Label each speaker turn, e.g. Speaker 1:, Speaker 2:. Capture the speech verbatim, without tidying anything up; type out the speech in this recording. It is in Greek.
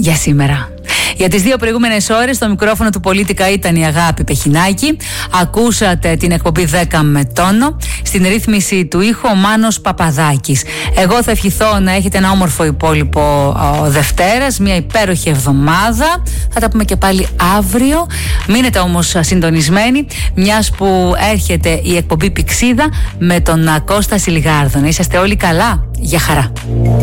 Speaker 1: για σήμερα. Για τις δύο προηγούμενες ώρες το μικρόφωνο του Πολίτικα ήταν η Αγάπη Πεχινάκη. Ακούσατε την εκπομπή δέκα με τόνο. Στην ρύθμιση του ήχου ο Μάνος Παπαδάκης. Εγώ θα ευχηθώ να έχετε ένα όμορφο υπόλοιπο ο, Δευτέρας, μια υπέροχη εβδομάδα. Θα τα πούμε και πάλι αύριο. Μείνετε όμως συντονισμένοι, μιας που έρχεται η εκπομπή Πηξίδα με τον Κώστα Σιλιγάρδο. Να είσαστε όλοι καλά. Γεια χαρά.